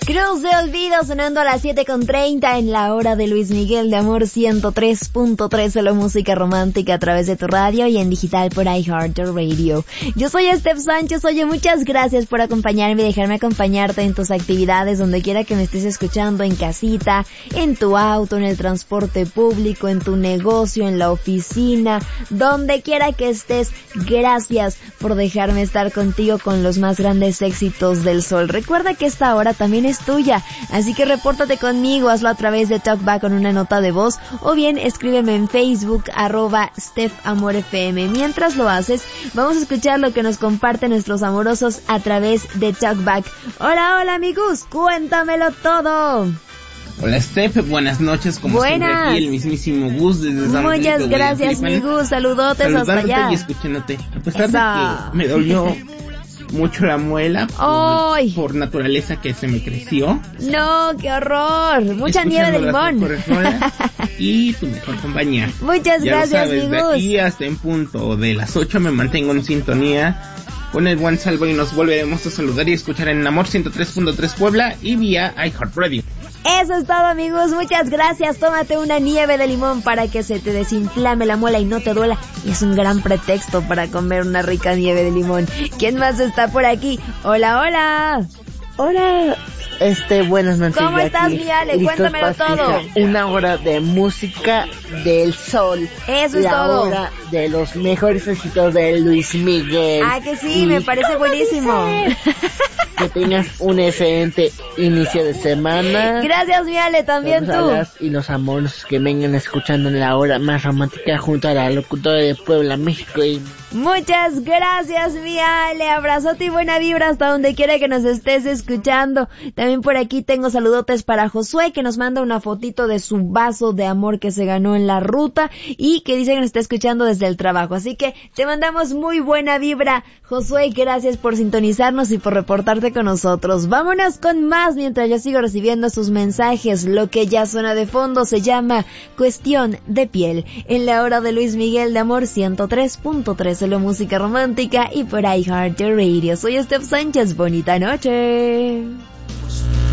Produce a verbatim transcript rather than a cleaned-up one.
Cruz de Olvido sonando a las siete con treinta en la hora de Luis Miguel de Amor ciento tres punto tres, solo música romántica a través de tu radio y en digital por iHeartRadio. Yo soy Steph Sánchez. Oye, muchas gracias por acompañarme y dejarme acompañarte en tus actividades, donde quiera que me estés escuchando, en casita, en tu auto, en el transporte público, en tu negocio, en la oficina, donde quiera que estés. Gracias por dejarme estar contigo con los más grandes éxitos del sol. Recuerda que esta hora también es tuya, así que repórtate conmigo, hazlo a través de TalkBack con una nota de voz o bien escríbeme en Facebook arroba Steph Amor F M. Mientras lo haces, vamos a escuchar lo que nos comparten nuestros amorosos a través de TalkBack. Hola, hola amigos, cuéntamelo todo. Hola Steph, buenas noches, como buenas. Siempre aquí el mismísimo Gus desde San Muchas Felipe, gracias mi Gus, saludotes hasta allá. Y escuchándote, a pesar Eso. de que me dolió mucho la muela por, por naturaleza que se me creció. No, qué horror. Mucha nieve de limón. Y tu mejor compañía. Muchas ya gracias, lo sabes, amigos. De aquí hasta en punto de las ocho me mantengo en sintonía con el buen Salvo y nos volveremos a saludar y escuchar en Amor ciento tres punto tres Puebla y vía iHeartRadio. Eso es todo amigos, muchas gracias. Tómate una nieve de limón para que se te desinflame la muela y no te duela. Y es un gran pretexto para comer una rica nieve de limón. ¿Quién más está por aquí? Hola, hola. Hola. Este, buenas noches. ¿Cómo estás, mi Ale? Cuéntamelo todo. Una hora de música del sol. Eso es la todo. La hora de los mejores éxitos de Luis Miguel. Ah, que sí, y me parece buenísimo. Que tengas un excelente inicio de semana. Gracias, mi Ale, también los tú. Alas y los amores que vengan escuchando en la hora más romántica junto a la locutora de Puebla, México. Y muchas gracias, mi Ale. Abrazote y buena vibra hasta donde quiera que nos estés escuchando. También por aquí tengo saludotes para Josué, que nos manda una fotito de su vaso de amor que se ganó en la ruta y que dice que nos está escuchando desde el trabajo. Así que te mandamos muy buena vibra, Josué. Gracias por sintonizarnos y por reportarte con nosotros. Vámonos con más mientras yo sigo recibiendo sus mensajes. Lo que ya suena de fondo se llama Cuestión de Piel en la hora de Luis Miguel de Amor ciento tres punto tres, solo música romántica y por iHeartRadio. Soy Steph Sánchez, bonita noche.